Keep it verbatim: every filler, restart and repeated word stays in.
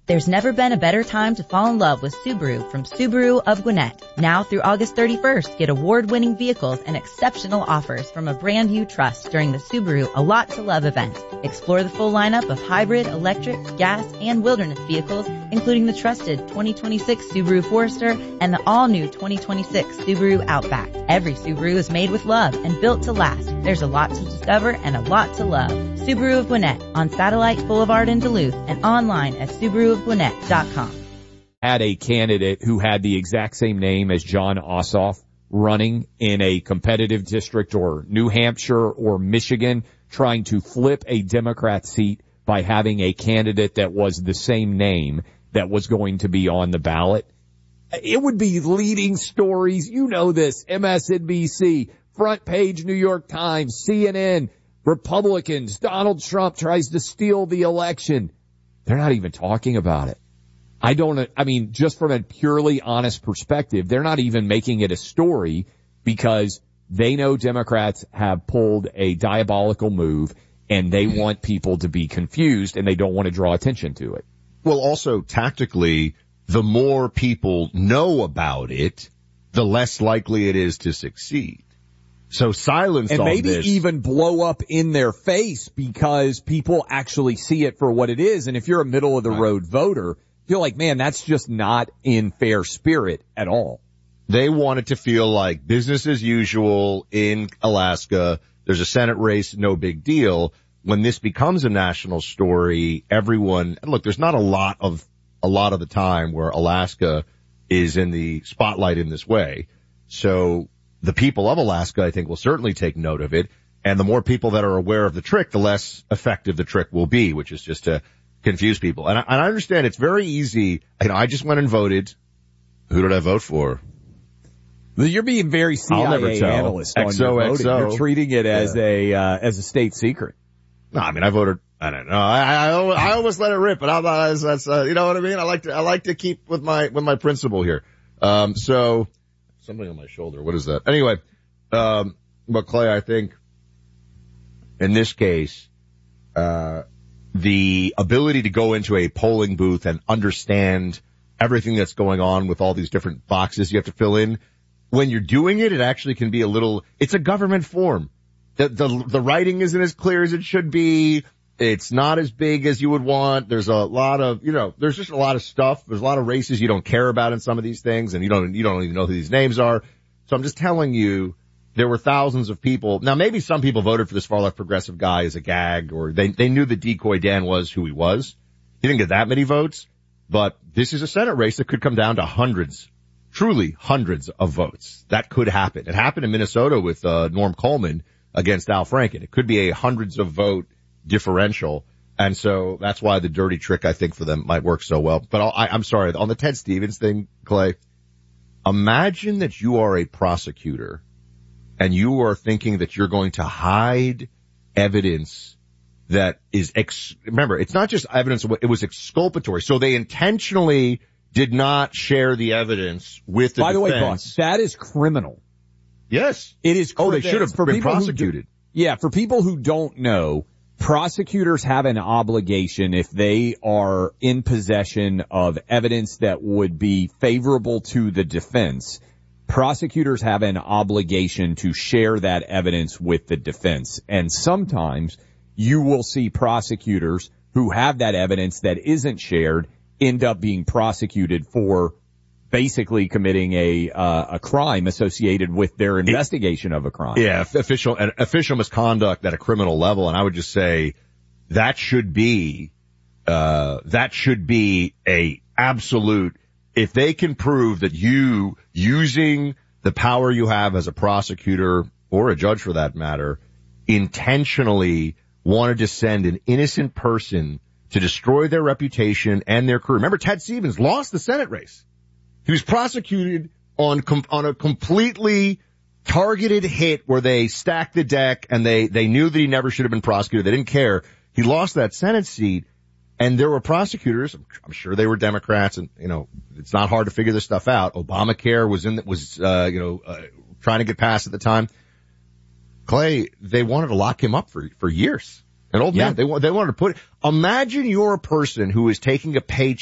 There's never been a better time to fall in love with Subaru from Subaru of Gwinnett. Now through August thirty-first, get award-winning vehicles and exceptional offers from a brand you trust during the Subaru A Lot to Love event. Explore the full lineup of hybrid, electric, gas, and wilderness vehicles, including the trusted twenty twenty-six Subaru Forester and the all-new twenty twenty-six Subaru Outback. Every Subaru is made with love and built to last. There's a lot to discover and a lot to love. Subaru of Gwinnett on Satellite Boulevard in Duluth and online at Subaru of Gwinnett dot com. Had a candidate who had the exact same name as Jon Ossoff running in a competitive district or New Hampshire or Michigan, trying to flip a Democrat seat by having a candidate that was the same name that was going to be on the ballot. It would be leading stories. You know this. M S N B C, front page New York Times, C N N, Republicans, Donald Trump tries to steal the election. They're not even talking about it. I don't, I mean, just from a purely honest perspective, they're not even making it a story because they know Democrats have pulled a diabolical move and they want people to be confused and they don't want to draw attention to it. Well, also tactically, the more people know about it, the less likely it is to succeed. So silence and on maybe this. even blow up in their face because people actually see it for what it is. And if you're a middle of the road voter, feel like, man, that's just not in fair spirit at all. They want it to feel like business as usual in Alaska. There's a Senate race, no big deal. When this becomes a national story, everyone, and look, there's not a lot of, a lot of the time where Alaska is in the spotlight in this way. So the people of Alaska, I think, will certainly take note of it. And the more people that are aware of the trick, the less effective the trick will be, which is just to confuse people. And I, and I understand it's very easy. You know, I just went and voted. Who did I vote for? You're being very C I A analyst on your voting. You're treating it as yeah. a uh, as a state secret. No, I mean I voted. I don't know. I I, I almost let it rip, but I'm not. That's uh, you know what I mean. I like to I like to keep with my with my principle here. Um, so something on my shoulder. What is that? Anyway, um, but Clay, I think in this case, uh, the ability to go into a polling booth and understand everything that's going on with all these different boxes you have to fill in. When you're doing it, it actually can be a little, it's a government form. The, the, the writing isn't as clear as it should be. It's not as big as you would want. There's a lot of, you know, there's just a lot of stuff. There's a lot of races you don't care about in some of these things, and you don't, you don't even know who these names are. So I'm just telling you, there were thousands of people. Now, maybe some people voted for this far-left progressive guy as a gag, or they, they knew that Decoy Dan was who he was. He didn't get that many votes, but this is a Senate race that could come down to hundreds, truly hundreds of votes. That could happen. It happened in Minnesota with uh, Norm Coleman against Al Franken. It could be a hundreds of vote differential, and so that's why the dirty trick, I think, for them might work so well. But I'll, I, I'm sorry, on the Ted Stevens thing, Clay, imagine that you are a prosecutor and you are thinking that you're going to hide evidence that is, ex- remember, it's not just evidence, it was exculpatory. So they intentionally did not share the evidence with the By defense. the way, boss, that is criminal. Yes. It is. Oh, they should have been prosecuted. Do, yeah, for people who don't know, prosecutors have an obligation if they are in possession of evidence that would be favorable to the defense. Prosecutors have an obligation to share that evidence with the defense. And sometimes you will see prosecutors who have that evidence that isn't shared end up being prosecuted for basically committing a uh, a crime associated with their investigation of a crime. Yeah, official official misconduct at a criminal level. And I would just say that should be uh that should be a absolute. If they can prove that you, using the power you have as a prosecutor or a judge for that matter, intentionally wanted to send an innocent person to destroy their reputation and their career. Remember, Ted Stevens lost the Senate race. He was prosecuted on com- on a completely targeted hit where they stacked the deck and they, they knew that he never should have been prosecuted. They didn't care. He lost that Senate seat. And there were prosecutors, I'm sure they were Democrats, and, you know, it's not hard to figure this stuff out. Obamacare was in, was, uh, you know, uh, trying to get passed at the time. Clay, they wanted to lock him up for, for years. An old yeah. man, they, they wanted to put, imagine you're a person who is taking a paycheck